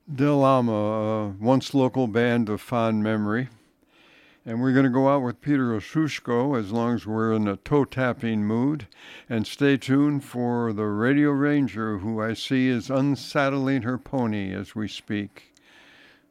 Del Alma, a once local band of fond memory. And we're going to go out with Peter Oshushko as long as we're in a toe-tapping mood. And stay tuned for the Radio Ranger, who I see is unsaddling her pony as we speak.